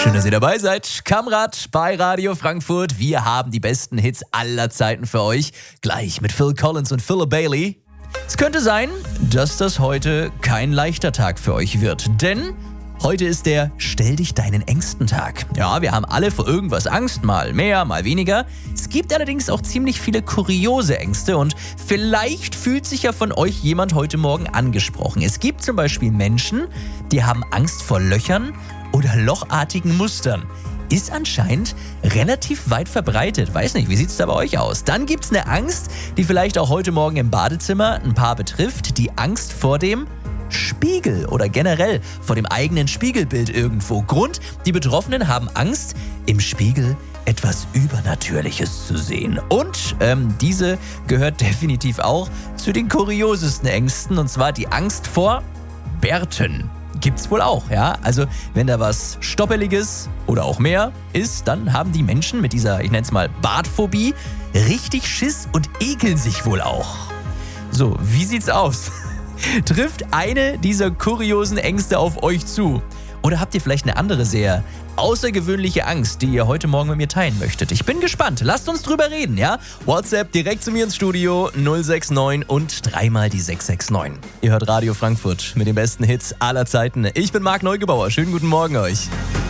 Schön, dass ihr dabei seid. Kamrad bei Radio Frankfurt. Wir haben die besten Hits aller Zeiten für euch. Gleich mit Phil Collins und Philip Bailey. Es könnte sein, dass das heute kein leichter Tag für euch wird. Denn heute ist der Stell dich deinen Ängsten Tag. Ja, wir haben alle vor irgendwas Angst, mal mehr, mal weniger. Es gibt allerdings auch ziemlich viele kuriose Ängste und vielleicht fühlt sich ja von euch jemand heute Morgen angesprochen. Es gibt zum Beispiel Menschen, die haben Angst vor Löchern oder lochartigen Mustern. Ist anscheinend relativ weit verbreitet. Weiß nicht, wie sieht es da bei euch aus? Dann gibt es eine Angst, die vielleicht auch heute Morgen im Badezimmer ein Paar betrifft. Die Angst vor dem Spiegel oder generell vor dem eigenen Spiegelbild irgendwo. Grund, die Betroffenen haben Angst, im Spiegel etwas Übernatürliches zu sehen. Und diese gehört definitiv auch zu den kuriosesten Ängsten, und zwar die Angst vor Bärten. Gibt's wohl auch, ja? Also, wenn da was Stoppeliges oder auch mehr ist, dann haben die Menschen mit dieser, ich nenne es mal, Bartphobie richtig Schiss und ekeln sich wohl auch. So, wie sieht's aus? Trifft eine dieser kuriosen Ängste auf euch zu? Oder habt ihr vielleicht eine andere sehr außergewöhnliche Angst, die ihr heute Morgen mit mir teilen möchtet? Ich bin gespannt. Lasst uns drüber reden, ja? WhatsApp direkt zu mir ins Studio 069 und dreimal die 669. Ihr hört Radio Frankfurt mit den besten Hits aller Zeiten. Ich bin Marc Neugebauer. Schönen guten Morgen euch.